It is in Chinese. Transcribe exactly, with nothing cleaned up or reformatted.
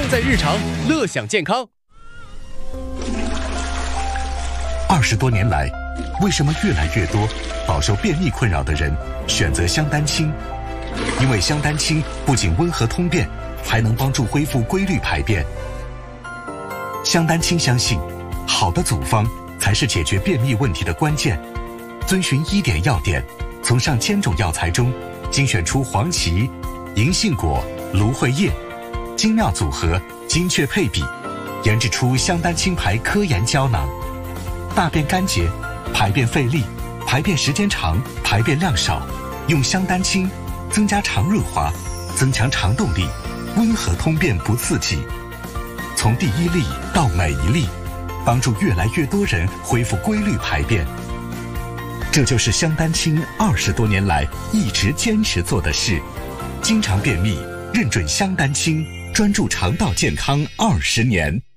在日常，乐享健康。 二十多年来，为什么越来越多饱受便秘困扰的人选择香丹清？因为香丹清不仅温和通便，还能帮助恢复规律排便。香丹清相信，好的组方才是解决便秘问题的关键。遵循医典要点，从上千种药材中精选出黄芪、银杏果、芦荟叶，精妙组合，精确配比，研制出香丹清牌科研胶囊。大便干结、排便费力、排便时间长、排便量少，用香丹清增加肠润滑，增强肠动力，温和通便不刺激。从第一粒到每一粒，帮助越来越多人恢复规律排便。这就是香丹清二十多年来一直坚持做的事。经常便秘，认准香丹清，专注肠道健康二十年。